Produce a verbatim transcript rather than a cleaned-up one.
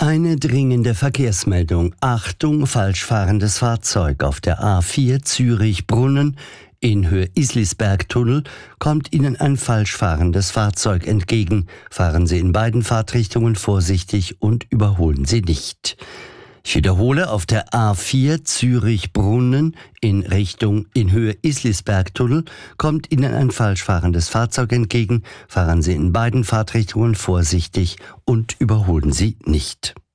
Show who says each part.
Speaker 1: Eine dringende Verkehrsmeldung. Achtung, falsch fahrendes Fahrzeug auf der A vier Zürich-Brunnen in Höhe Islisberg-Tunnel kommt Ihnen ein falsch fahrendes Fahrzeug entgegen. Fahren Sie in beiden Fahrtrichtungen vorsichtig und überholen Sie nicht. Ich wiederhole, auf der A vier Zürich-Brunnen in Richtung in Höhe Islisberg-Tunnel kommt Ihnen ein falsch fahrendes Fahrzeug entgegen. Fahren Sie in beiden Fahrtrichtungen vorsichtig und überholen Sie nicht.